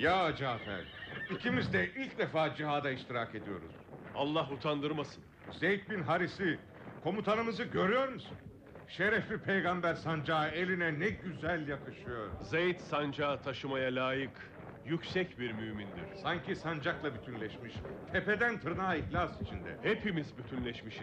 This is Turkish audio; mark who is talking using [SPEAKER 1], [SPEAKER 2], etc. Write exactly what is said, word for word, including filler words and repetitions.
[SPEAKER 1] Ya Cafer, ikimiz de ilk defa cihada iştirak ediyoruz.
[SPEAKER 2] Allah utandırmasın.
[SPEAKER 1] Zeyd bin Haris'i, komutanımızı görüyor musun? Şerefli peygamber sancağı eline ne güzel yakışıyor.
[SPEAKER 2] Zeyd sancağı taşımaya layık, yüksek bir mümindir.
[SPEAKER 1] Sanki sancakla bütünleşmiş, tepeden tırnağa ihlas içinde.
[SPEAKER 2] Hepimiz bütünleşmişiz.